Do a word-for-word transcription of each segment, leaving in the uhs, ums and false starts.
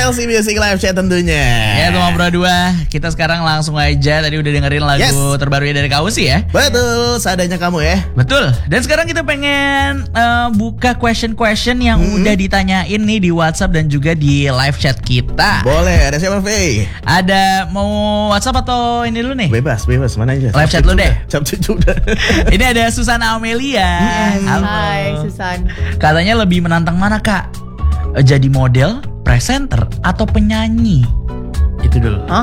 L C Music Live Chat tentunya. Ya, teman Bro dua, kita sekarang langsung aja tadi udah dengerin lagu yes. terbarunya dari Kausi ya. Betul, seadanya kamu ya. Betul. Dan sekarang kita pengen uh, buka question-question yang hmm. udah ditanyain nih di WhatsApp dan juga di live chat kita. Boleh, ada siapa Faye? Ada mau WhatsApp atau ini dulu nih? Bebas, bebas, mana aja. Live chat lu deh. Capcus juga. Ini ada Susana Amelia. Hmm. Hai Susan. Katanya lebih menantang mana Kak? Jadi model, presenter, atau penyanyi? Itu dulu. Hah?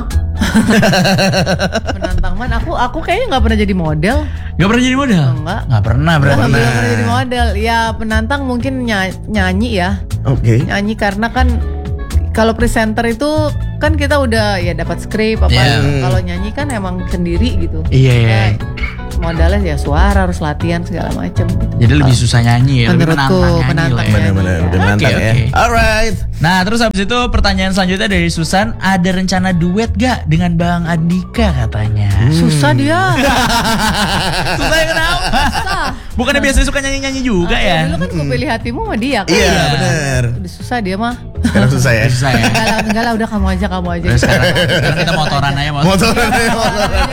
Menantang mana? Aku aku kayaknya nggak pernah jadi model. Gak pernah jadi model? Enggak. Gak pernah berarti. Nggak pernah jadi model. Ya penantang mungkin ny- nyanyi ya. Oke. Okay. Nyanyi karena kan kalau presenter itu kan kita udah ya dapat skrip apa. Yeah. Kalau nyanyi kan emang sendiri gitu. Iya. Yeah, yeah. Modalnya ya suara, harus latihan segala macam. Gitu. Jadi lebih susah nyanyi ya. Menurutku menantang. Benar-benar udah menantang ya. Okay. Alright. Nah terus habis itu pertanyaan selanjutnya dari Susan, ada rencana duet gak dengan Bang Andika katanya? Hmm. Susah dia. Susah kenapa? Susah. Bukannya biasanya suka nyanyi-nyanyi juga ah, ya? Dulu kan gue pilih hatimu sama dia kan. Iya benar. Udah susah dia mah. Sekarang susah ya. Susah ya. Enggak lah, enggak lah, udah kamu aja, kamu aja. Udah, sekarang, sekarang kita motoran aja, motoran. Motoran aja, motoran.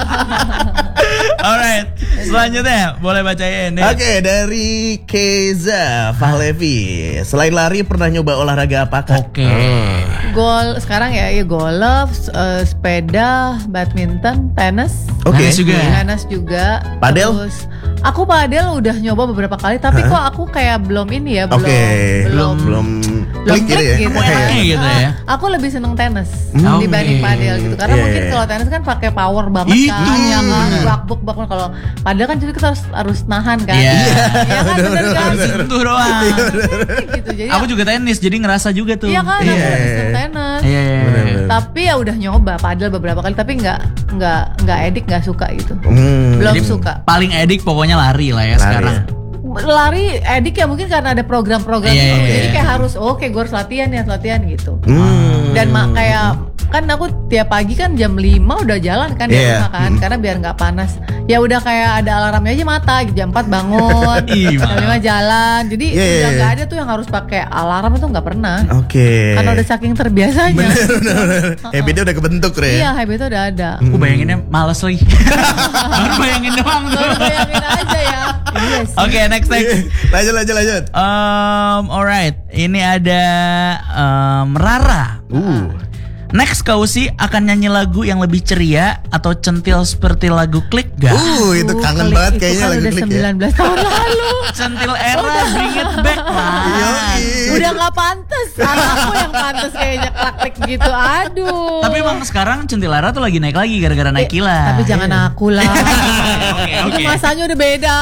Alright, selanjutnya boleh bacain deh. Oke, okay, dari Keza Fahlevi. Selain lari pernah nyoba olahraga apakah? Oke. Okay. Gol sekarang ya, ya golf, uh, sepeda, badminton, tenis. Oke. Okay. Tenis juga. Tenis juga. Padel? Terus, aku padel udah nyoba beberapa kali, tapi huh? kok aku kayak belum ini ya, belum okay. belum belum belum klik gitu ya. Gitu, ya. gitu ya. Aku lebih seneng tenis hmm. dibanding padel gitu, karena yeah. mungkin kalau tenis kan pakai power banget itu. kan, ya kan, bak-buk bak. Kalau padel kan jadi kita harus harus nahan kan. Iya. Yeah. Ya kan bener kan. Sentuh doang. Gitu. Jadi aku juga tenis, jadi ngerasa juga tuh. Iya kan, yeah. aku lebih seneng tenis. Iya. Yeah, yeah. Tapi ya udah nyoba padel beberapa kali, tapi nggak nggak nggak edik, nggak suka gitu. Hmm. Belum jadi suka. Paling edik pokoknya lari lah ya lari sekarang. Ya. Lari edik ya mungkin karena ada program-program yeah, itu, yeah, jadi yeah. kayak harus oke okay, gue harus latihan ya latihan gitu. Hmm. Dan mak kayak kan aku tiap pagi kan jam lima udah jalan kan yeah. di rumah kan, hmm. karena biar nggak panas. Ya udah kayak ada alarmnya aja mata, jam empat bangun, jam lima jalan. Jadi yeah, udah yeah. nggak ada tuh yang harus pakai alarm, itu nggak pernah. Oke. Okay. Karena udah saking terbiasanya. Bener bener. Uh-uh. Habitnya udah kebentuk Re. Iya, habitnya udah ada. Hmm. Aku bayanginnya males lagi. Baru bayangin doang tuh. Baru bayangin aja ya. Yes. Oke, okay, next next. lanjut lanjut lanjut. Um, alright, ini ada um, Rara. Uh. Next Kausi akan nyanyi lagu yang lebih ceria atau centil seperti lagu Klik gak? Uh, itu kangen uh, banget kayaknya kan lagu udah Klik ya. sembilan belas tahun lalu. Centil era, bring it back lah. Udah gak pantas. Aku yang pantas kayaknya Klik gitu. Aduh. Tapi emang sekarang centil era tuh lagi naik lagi gara-gara naik eh, Kila. Tapi jangan aku lah. Oke, oke. Masanya udah beda.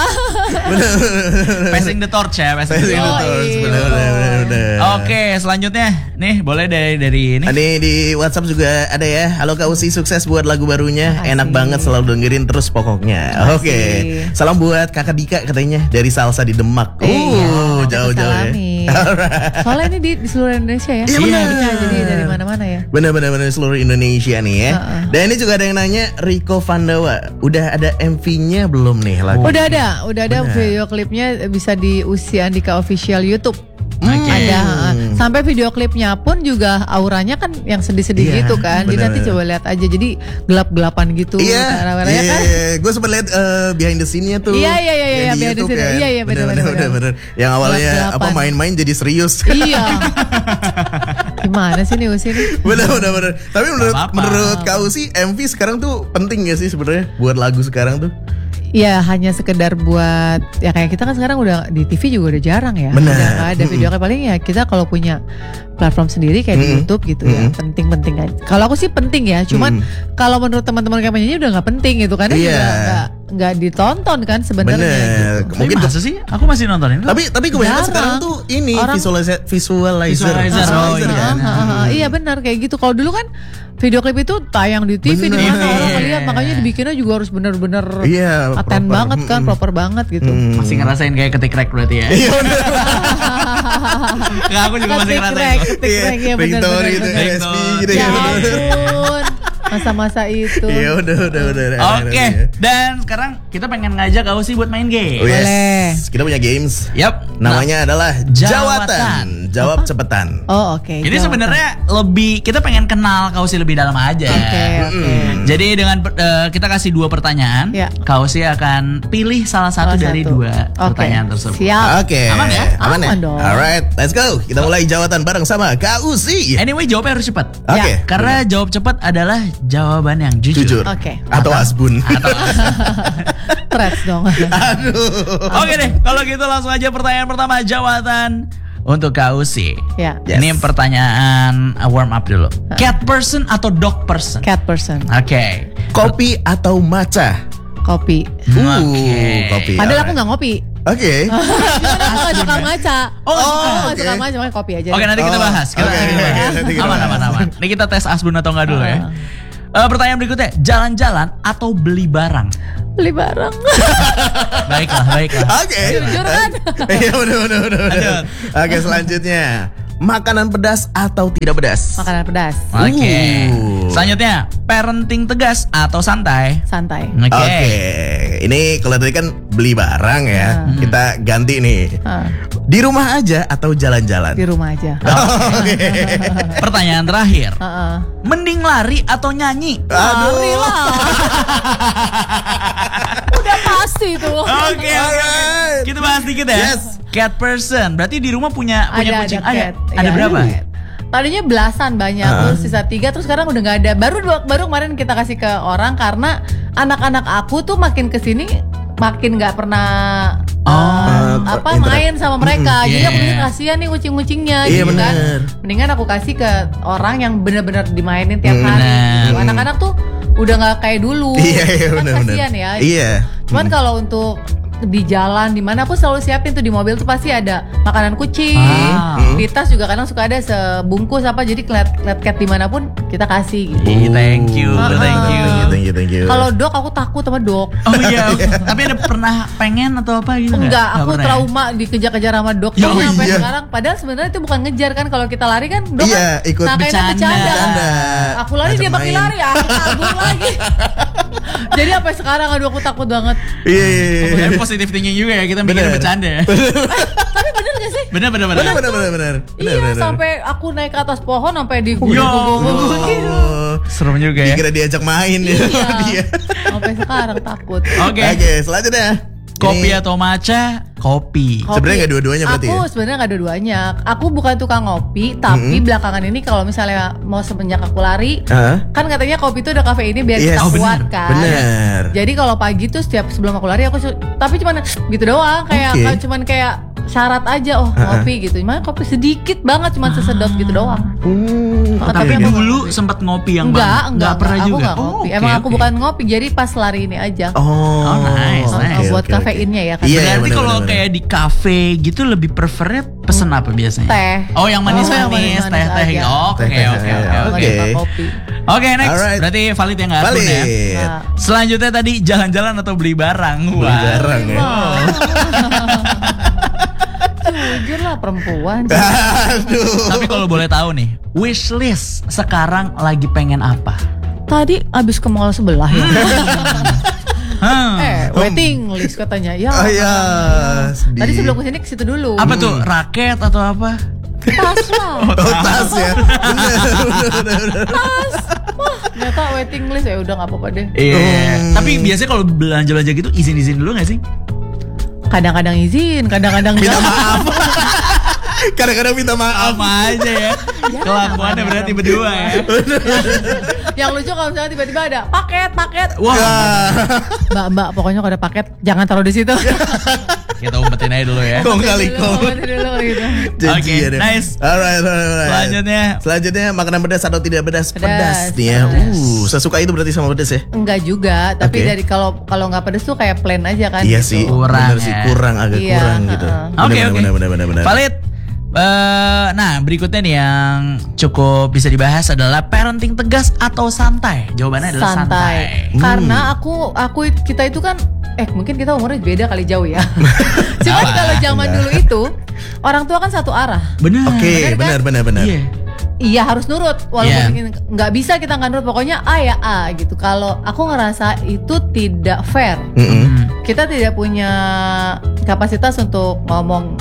Passing the torch ya, passing, passing the torch. Bener, bener, bener. Oke, selanjutnya nih boleh dari dari ini. Ini di WhatsApp juga ada ya. Halo Kak Usi, sukses buat lagu barunya. Makasih. Enak banget, selalu dengerin terus pokoknya. Oke. Okay. Salam buat Kakak Dika katanya dari Salsa di Demak. Eh, uh, iya, jauh-jauh ya. Soalnya ini di, di seluruh Indonesia ya. Iya benar. Jadi dari mana-mana ya. Benar-benar seluruh Indonesia nih ya. Uh-uh. Dan ini juga ada yang nanya, Riko Vandawa, udah ada M V-nya belum nih lagu? Udah ada, udah ada benar. Video klipnya bisa di Usi Andika Official YouTube. Okay. Ada sampai video klipnya pun juga auranya kan yang sedih-sedih yeah, gitu kan. Jadi nanti coba lihat aja. Jadi gelap-gelapan gitu. Iya. Yeah, yeah, kan? yeah. Gue sempat lihat uh, behind the scene-nya tuh. Iya iya iya iya behind the scene. Kan. Iya iya benar-benar. Yang awalnya apa main-main jadi serius. Iya. Gimana sih nih Usi nih? Benar-benar. Tapi menurut apa-apa. menurut Kak Usi M V sekarang tuh penting gak sih sebenarnya buat lagu sekarang tuh? Ya hanya sekedar buat ya kayak kita kan sekarang udah di T V juga udah jarang ya. Benar. Udah gak ada video kayak paling ya kita kalau punya platform sendiri kayak mm-hmm. di YouTube gitu mm-hmm. ya penting-penting aja. Kalau aku sih penting ya, cuman mm-hmm. kalau menurut teman-teman kayak penyanyi udah nggak penting gitu kan? Iya. Yeah. Nggak nggak ditonton kan sebenarnya. Gitu. Mungkin masa sih? Aku masih nontonin. Tapi tapi kebanyakan sekarang tuh ini Orang, visualizer visualizer. visualizer. Oh, iya. Kan? Uh, uh, uh, iya benar kayak gitu. Kalau dulu kan video klip itu tayang di T V di mana orang ngeliat, makanya dibikinnya juga harus bener-bener iya, aten proper. banget kan, proper banget gitu. Hmm. Masih ngerasain kayak ketik rek berarti ya. Iya bener. Nggak, aku juga masih ngerasain. Ketik rek ya bener-bener. Gitu, N S P gitu ya ampun. Masa-masa itu. Iya udah udah udah. Oke, okay. Dan sekarang kita pengen ngajak Ausi buat main game. Oh, yes. Boleh. Kita punya games. Yap. Namanya nah, adalah Jawatan. jawab cepetan. Oh oke. Ini Jawab. sebenarnya lebih kita pengen kenal Kausi lebih dalam aja. Oke oke. Jadi dengan uh, kita kasih dua pertanyaan, Ya. Kausi akan pilih salah satu Salah dari satu. dua Oke. pertanyaan tersebut. Siap. Oke. Aman ya? Aman ya? Aman dong. Alright, let's go. Kita mulai jawatan bareng sama Kak Uzi. Anyway, jawabnya harus cepat. Oke. Karena jawab cepat adalah jawaban yang jujur. Jujur. Oke. Atau asbun. Threats dong. Aduh. Oke deh, kalau gitu langsung aja pertanyaan pertama, jawatan untuk Kausi. Ya. Yes. Ini pertanyaan uh, warm up dulu. Cat person atau dog person? Cat person. Oke. Kopi atau matcha? Kopi. Uh, Oke. kopi. Padahal aku alright. nggak ngopi. Oke. Aku nggak suka matcha. Oh, aku nggak oke. suka matcha, makanya kopi aja. Oke, nanti kita Oh, bahas. Kita, oke, nanti kita oke, bahas. nanti kita Aman, bahas. aman, aman. Ini kita tes asbun atau enggak dulu ya. Ah. Eh, pertanyaan berikutnya, jalan-jalan atau beli barang? Beli barang. Baiklah, baiklah. Oke. Jujur kan? Iya benar benar benar. benar. Lanjut. Oke, selanjutnya. Makanan pedas atau tidak pedas? Makanan pedas. Oke. Uh. Selanjutnya, parenting tegas atau santai? Santai. Oke. Oke. Ini kalau tadi kan beli barang ya. Hmm. Kita ganti nih. Ah, Di rumah aja atau jalan-jalan? di rumah aja. Oke. Pertanyaan terakhir, Heeh. mending lari atau nyanyi? Aduh. Lari lah. Udah pasti tuh. Oke, oke. Alright. Kita bahas dikit ya. Yes. Cat person, berarti di rumah punya punya Ada, kucing. ada Ah, ya? cat. Ada Iya, berapa? ada cat. Tadinya belasan banyak, terus sisa tiga, terus sekarang udah nggak ada. Baru dua, baru kemarin kita kasih ke orang karena anak-anak aku tuh makin kesini makin nggak pernah Oh. uh, apa Interaksi. main sama mereka. Mm-mm. Jadi Yeah. aku mikir kasihan nih kucing-kucingnya, Iya, gitu kan. bener. Mendingan aku kasih ke orang yang benar-benar dimainin tiap Mm. hari. Bener. Gitu. Anak-anak tuh udah nggak kayak dulu. Iya iya Kan benar benar. kasihan ya. Iya. Cuman kalau untuk di jalan dimanapun selalu siapin tuh di mobil tuh pasti ada makanan kucing. Ah. Di tas juga kadang suka ada sebungkus apa, jadi ngeliat ngeliat cat dimanapun kita kasih gitu. Ih, thank you, Ah, thank you. Thank you, thank you, thank you. Kalau dog aku takut sama dog. Oh iya, tapi ada pernah pengen atau apa gitu nggak? Enggak, Nggak aku pernah ya? trauma dikejar-kejar sama dog Ya, Pokoknya sampai iya. sekarang. Padahal sebenarnya itu bukan ngejar kan, kalau kita lari kan dog Iya, kan ikut nah, kayaknya bercanda. bercanda. Bercanda. Aku lari Ajak dia pakai main. lari, aku kabur lagi. Jadi sampai sekarang aduh aku takut banget. Iya iya iya. Tapi positif thinking juga ya, kita bikin Bener. bercanda ya. Tapi bener gak sih? Bener, bener, bener. Benar benar benar benar. Iya, sampai aku naik ke atas pohon sampai di Yo. Oh, Serem juga ya. dikira diajak main ya Iya. dia. Sampai sekarang takut. Oke. Oke, selanjutnya. Kopi Ini atau matcha? Kopi. Kopi. sebenarnya nggak dua-duanya berarti Aku ya? sebenarnya nggak dua-duanya. Aku bukan tukang ngopi, tapi belakangan ini kalau misalnya mau semenjak aku lari, Hah? kan katanya kopi itu ada kafeinnya biar Yes. kita Oh, kuat bener. kan. Bener. Jadi kalau pagi tuh setiap sebelum aku lari aku su- tapi cuman gitu doang, kayak Oke. kayak cuman kayak syarat aja oh ngopi gitu. Cuman kopi sedikit banget, cuman sesedot gitu doang. Hmm, Oh, Tapi tapi aku dulu nggak ngopi. sempat ngopi yang Enggak, banget? enggak, pernah enggak. juga. Aku enggak Oh, ngopi. oke, Emang aku oke. bukan ngopi, jadi pas lari ini aja. Oh, Oh, nice, Oh, nice. buat oke, oke. kafeinnya ya kan. Iya, Berarti bener, kalau bener, kayak di kafe gitu lebih prefernya pesen apa biasanya? Teh. Oh, yang Oh, yang manis-manis, manis-manis teh-teh. aja. Oh, Oke, Teh-teh, oke, ya, oke, Enggak oke. oke. suka kopi. Oke, next. Alright. Berarti valid ya nggak Asbun Valid. ya? Nah. Selanjutnya tadi jalan-jalan atau beli barang? Beli Wah. barang ya. Jujur lah perempuan. Aduh. Tapi kalau boleh tahu nih, wishlist sekarang lagi pengen apa? Tadi abis ke mall sebelah ya. Hmm. eh, waiting list katanya. Ya. Oh iya, sedih. Tadi sebelum kesini ke situ dulu. Apa tuh? Raket atau apa? Tas lah. Oh, tas ya. Bener, bener, bener, bener. Tas. Wah, ternyata waiting list ya udah nggak apa-apa deh. Iya. Hmm. Tapi biasanya kalau belanja-belanja gitu izin-izin dulu gak sih? Kadang-kadang izin, kadang-kadang Minta enggak. maaf. Kadang-kadang minta maaf. Apa aja ya? Ya, Kelakuannya namanya berarti perempuan. berdua ya. Yang lucu kalau misalnya tiba-tiba ada paket, paket. Wah, Mbak, mbak, pokoknya kalau ada paket jangan taruh di situ. kita umpetin aja dulu ya. Kong kali kong. Nanti dulu gitu. Janji Oke, ya deh. nice. Alright, alright, alright. Selanjutnya. Selanjutnya makanan pedas atau tidak pedas? Pedas, Pedas nih ya. pedas. Uh, sesuka itu berarti sama pedas ya? Enggak juga, tapi Oke. dari kalau kalau nggak pedes tuh kayak plain aja kan. Iya gitu. sih, Kurang bener sih, ya. kurang agak Iya, kurang gitu. heeh. Bener, Oke, bener, oke. bener, bener, bener, bener. Valid. Eh, nah, berikutnya nih yang cukup bisa dibahas adalah parenting tegas atau santai. Jawabannya adalah santai. santai. Hmm. Karena aku aku kita itu kan eh mungkin kita umurnya beda kali jauh ya. Cuman Apa? kalau zaman Enggak. dulu itu orang tua kan satu arah. Benar. Oke, Bener kan? benar, benar, benar. Iya. Iya harus nurut walaupun Iya. mungkin nggak bisa kita nggak nurut, pokoknya A ya A gitu. Kalau aku ngerasa itu tidak fair. Mm-mm. Hmm. Kita tidak punya kapasitas untuk ngomong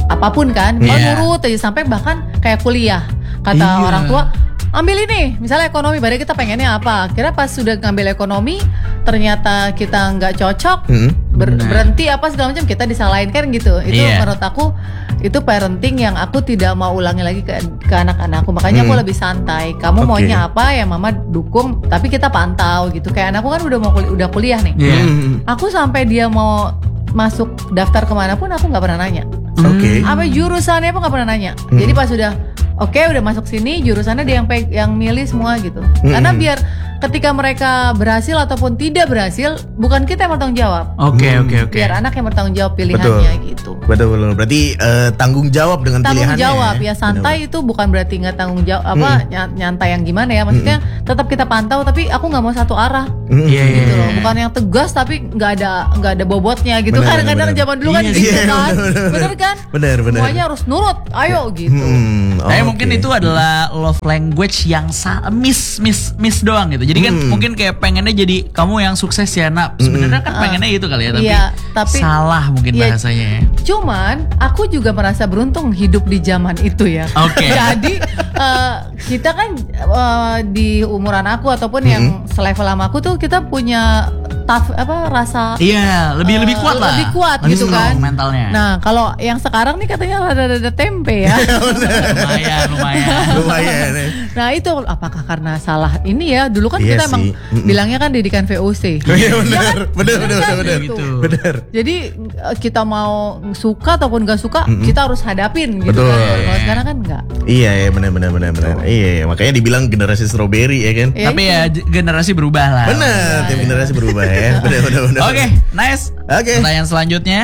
apapun kan, oh Yeah. nurut aja sampai bahkan kayak kuliah kata Iya. orang tua ambil ini, misalnya ekonomi, padahal kita pengennya apa, kira pas sudah ngambil ekonomi ternyata kita nggak cocok, Hmm. ber- Benar. berhenti apa segala macam, kita disalahin kan gitu. Itu Iya. menurut aku itu parenting yang aku tidak mau ulangi lagi ke, ke anak-anakku. Makanya aku Hmm. lebih santai. Kamu Oke. maunya apa ya mama dukung, tapi kita pantau gitu. Kayak anakku kan udah mau kuli- udah kuliah nih. Iya. Hmm. Aku sampai dia mau masuk daftar kemanapun aku nggak pernah nanya. Oke. Apa jurusannya pun nggak pernah nanya. Hmm. Jadi pas sudah oke udah masuk sini jurusannya dia yang pe- yang milih semua gitu. Hmm. Karena biar ketika mereka berhasil ataupun tidak berhasil bukan kita yang bertanggung jawab. Oke Hmm. oke oke. Biar anak yang bertanggung jawab pilihannya gitu. Betul betul. Berarti eh, tanggung jawab dengan Tanggung pilihannya. jawab ya santai itu bukan berarti nggak tanggung jawab apa Hmm. ny- nyantai yang gimana ya maksudnya tetap kita pantau tapi aku nggak mau satu arah Hmm. Iya, iya, gitu loh iya. bukan yang tegas tapi nggak ada nggak ada bobotnya gitu Benar, kan kadang benar. zaman dulu kan Iya, gitu iya, kan benar, benar. bener kan Benar, benar. semuanya harus nurut ayo gitu. Hmm, Tapi oke. mungkin itu adalah love language yang sa- miss miss miss doang gitu. Jadi kan Hmm. mungkin kayak pengennya jadi kamu yang sukses ya nak. Sebenarnya kan pengennya itu kali ya, tapi, Iya, tapi- salah mungkin Iya. bahasanya ya. Cuman aku juga merasa beruntung hidup di zaman itu ya. Oke. Jadi eh, kita kan eh, di umuran aku ataupun yang selevel sama aku tuh kita punya tough apa rasa Iya, lebih eh, lebih kuat lah. lebih kuat Lebih gitu strong kan mentalnya. Nah kalau yang sekarang nih katanya rada-rada tempe ya. lumayan, lumayan. Lumayan. ya. Nah itu apakah karena salah ini ya? Dulu kan Iya kita emang sih. Mm-mm. bilangnya kan didikan V O C. Iya benar. kan? Benar Bener benar kan? benar. Gitu. Benar. Jadi eh, kita mau suka ataupun gak suka kita harus hadapin gitu Betul. kan. Kalau sekarang kan enggak. Iya ya benar benar benar benar. Iya makanya dibilang generasi strawberry ya kan. Ya, Tapi itu. ya j- generasi berubah lah. Benar, tiap generasi berubah ya. Benar benar benar. Oke, nice. Oke. Pertanyaan selanjutnya.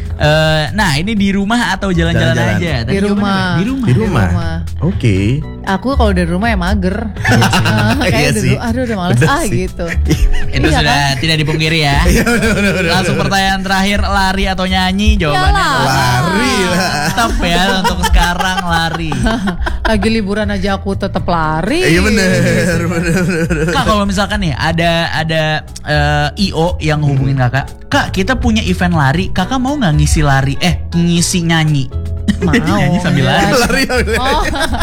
Eh, nah ini di rumah atau jalan-jalan Jalan-jalan. aja? Tadi Di jawabannya rumah. apa? Di rumah. Di rumah. rumah. Oke. Aku kalau dari rumah ya mager. Ah, Iya kayak sih. dulu, aduh udah males Bener ah sih. gitu. Itu Iya sudah tidak dipungkiri ya. Iya benar benar benar. Langsung pertanyaan terakhir, lari atau nyanyi? Jawabannya Yalah. adalah Lari lah. tetap ya untuk sekarang lari. Lagi liburan aja aku tetap lari. Iya benar benar benar. Kak kalau misalkan nih ada ada eh, I O yang hubungin kakak, kak kita punya event lari, kakak mau nggak ngisi lari? Eh ngisi nyanyi? Mau. Nyanyi sambil lari. Lari lari. Oh.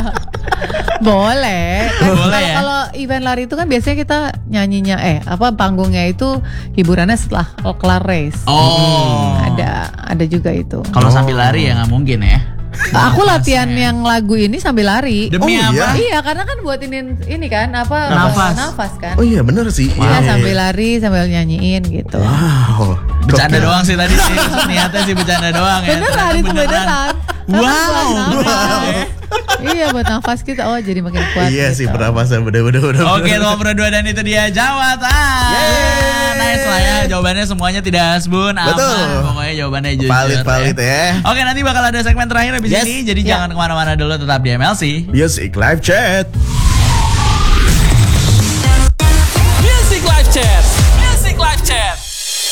Boleh. Kan Boleh kalau- ya? Kalau event lari itu kan biasanya kita nyanyinya eh apa panggungnya itu hiburannya setelah kelar race. Oh. Ada ada juga itu. Kalau sambil lari ya nggak mungkin ya. Aku latihan Nafasnya. yang lagu ini sambil lari. Demi Oh, apa? iya? Iya, karena kan buat ini ini kan apa Nafas. nafas kan. Oh iya benar sih. Iya, Iya, sambil iya. lari sambil nyanyiin gitu. Wow. Bercanda Gokil. doang sih tadi sih. Niatnya sih bercanda doang ya. Beneran Ternyata itu beneran. Karena Wow. buat nafas. Wow. Iya buat nafas kita oh jadi makin kuat. Iya sih gitu. pernapasan benar benar benar. Oke nomor berdua dan itu dia jawatan. Nice lah ya jawabannya semuanya tidak asbun aman. Betul. Pokoknya jawabannya jujur. Valid-valid ya. Oke nanti bakal ada segmen terakhir abis Yes. ini. Jadi Ya. jangan kemana-mana dulu tetap di M L C. Music live chat.